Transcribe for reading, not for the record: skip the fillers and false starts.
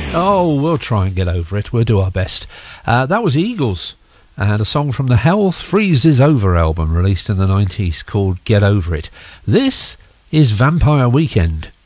Oh, we'll try and get over it. We'll do our best. That was Eagles, and a song from the Hell Freezes Over album released in the 90s called Get Over It. This is Vampire Weekend.